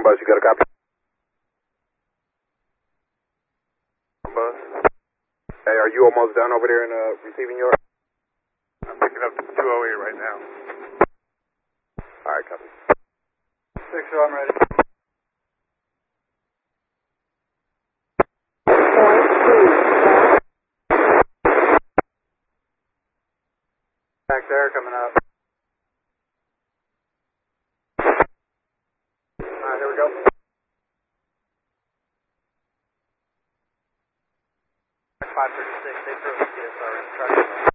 Ground bus, you got a copy? Ground bus. Hey, are you almost done over there in receiving your? I'm picking up 208 right now. Alright, copy. 6, I'm ready. Back there, coming up. Alright, here we go. Five 536, they through.